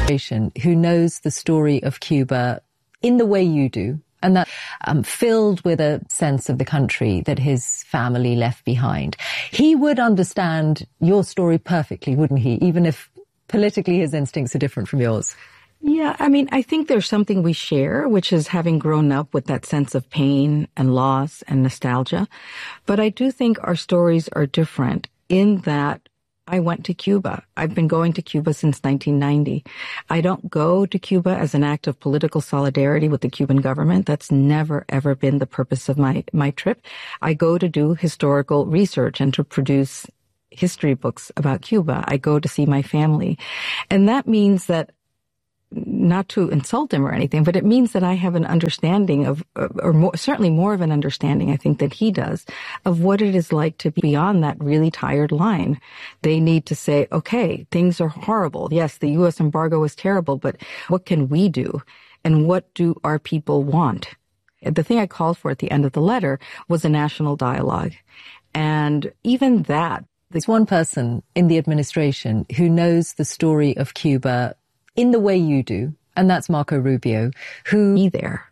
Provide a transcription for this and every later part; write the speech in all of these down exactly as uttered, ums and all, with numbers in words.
who knows the story of Cuba in the way you do, and that um, filled with a sense of the country that his family left behind. He would understand your story perfectly, wouldn't he? Even if politically his instincts are different from yours. Yeah, I mean, I think there's something we share, which is having grown up with that sense of pain and loss and nostalgia. But I do think our stories are different in that I went to Cuba. I've been going to Cuba since nineteen ninety. I don't go to Cuba as an act of political solidarity with the Cuban government. That's never, ever been the purpose of my, my trip. I go to do historical research and to produce history books about Cuba. I go to see my family. And that means that, not to insult him or anything, but it means that I have an understanding of, or more, certainly more of an understanding, I think, that he does, of what it is like to be beyond that really tired line. They need to say, okay, things are horrible. Yes, the U S embargo is terrible, but what can we do? And what do our people want? The thing I called for at the end of the letter was a national dialogue. And even that. There's one person in the administration who knows the story of Cuba in the way you do, and that's Marco Rubio, who be there,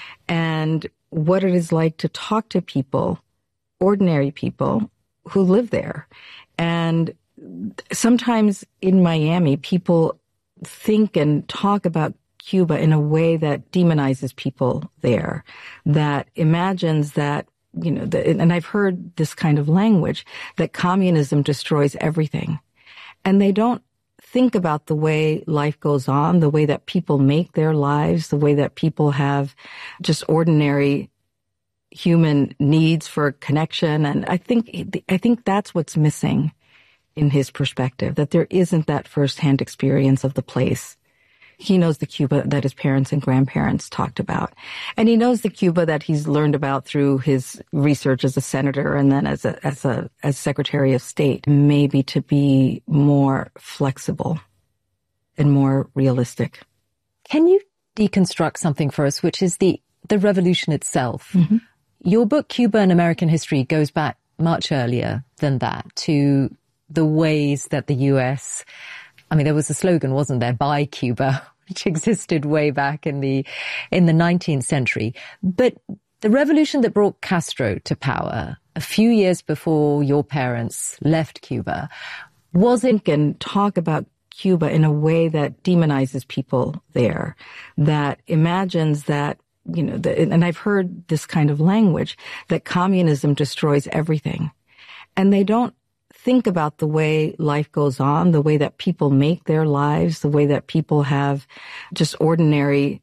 and what it is like to talk to people, ordinary people who live there. And sometimes in Miami, people think and talk about Cuba in a way that demonizes people there, that imagines that, you know, the, and I've heard this kind of language, that communism destroys everything. And they don't think about the way life goes on, the way that people make their lives, the way that people have just ordinary human needs for connection. And I think, I think that's what's missing in his perspective, that there isn't that firsthand experience of the place. He knows the Cuba that his parents and grandparents talked about. And he knows the Cuba that he's learned about through his research as a senator and then as a, as a, as Secretary of State, maybe to be more flexible and more realistic. Can you deconstruct something for us, which is the, the revolution itself? Mm-hmm. Your book, Cuba and American History, goes back much earlier than that to the ways that the U S, I mean, there was a slogan, wasn't there, "Buy Cuba," which existed way back in the in the nineteenth century. But the revolution that brought Castro to power a few years before your parents left Cuba wasn't... And talk about Cuba in a way that demonizes people there, that imagines that, you know, the, and I've heard this kind of language, that communism destroys everything. And they don't think about the way life goes on, the way that people make their lives, the way that people have just ordinary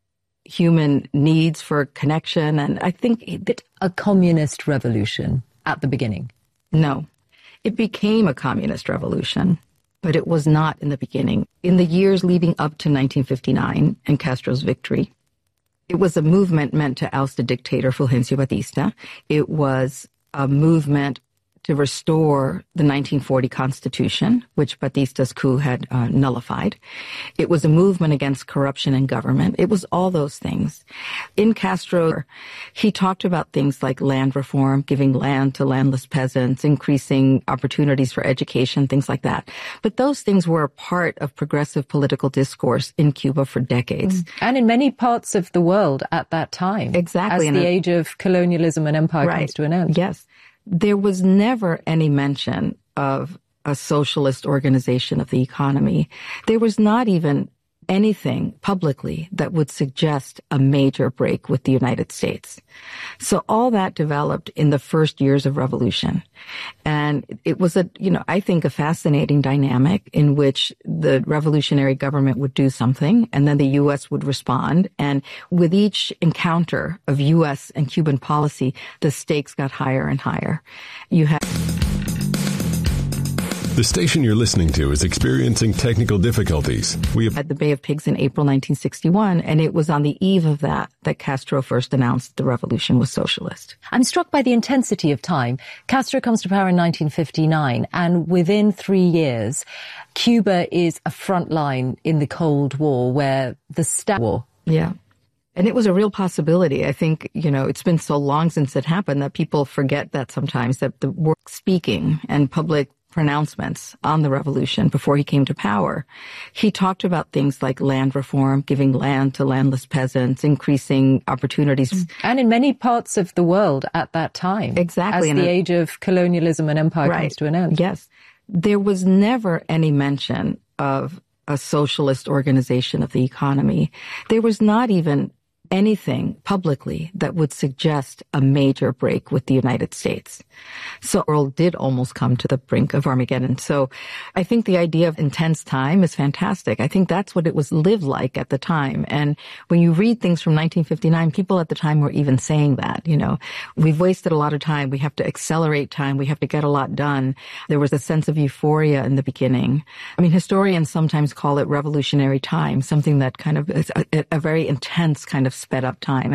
human needs for connection. And I think it, a communist revolution at the beginning. No, it became a communist revolution, but it was not in the beginning. In the years leading up to nineteen fifty-nine and Castro's victory, it was a movement meant to oust the dictator Fulgencio Batista. It was a movement to restore the nineteen forty Constitution, which Batista's coup had uh, nullified. It was a movement against corruption in government. It was all those things. In Castro, he talked about things like land reform, giving land to landless peasants, increasing opportunities for education, things like that. But those things were a part of progressive political discourse in Cuba for decades. And in many parts of the world at that time. Exactly. As the age of colonialism and empire right. comes to an end. Yes. There was never any mention of a socialist organization of the economy. There was not even anything publicly that would suggest a major break with the United States. So all that developed in the first years of revolution. And it was a, you know, I think a fascinating dynamic in which the revolutionary government would do something and then the U S would respond. And with each encounter of U S and Cuban policy, the stakes got higher and higher. You have The station you're listening to is experiencing technical difficulties. We have at the Bay of Pigs in April nineteen sixty-one, and it was on the eve of that that Castro first announced the revolution was socialist. I'm struck by the intensity of time. Castro comes to power in nineteen fifty-nine, and within three years, Cuba is a front line in the Cold War, where the Stalin War. Yeah. And it was a real possibility. I think, you know, it's been so long since it happened that people forget that sometimes, that the word speaking and public pronouncements on the revolution before he came to power, he talked about things like land reform, giving land to landless peasants, increasing opportunities. And in many parts of the world at that time. Exactly. As the age of colonialism and empire right. comes to an end. Yes. There was never any mention of a socialist organization of the economy. There was not even anything publicly that would suggest a major break with the United States. So the world did almost come to the brink of Armageddon. So I think the idea of intense time is fantastic. I think that's what it was lived like at the time. And when you read things from nineteen fifty-nine, people at the time were even saying that, you know, we've wasted a lot of time. We have to accelerate time. We have to get a lot done. There was a sense of euphoria in the beginning. I mean, historians sometimes call it revolutionary time, something that kind of is a, a very intense kind of sped up time.